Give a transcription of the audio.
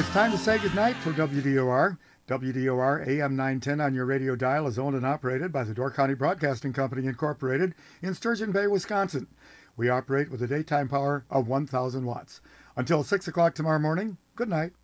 It's time to say goodnight for WDOR. WDOR AM 910 on your radio dial is owned and operated by the Door County Broadcasting Company, Incorporated, in Sturgeon Bay, Wisconsin. We operate with a daytime power of 1,000 watts. Until 6 o'clock tomorrow morning, good night.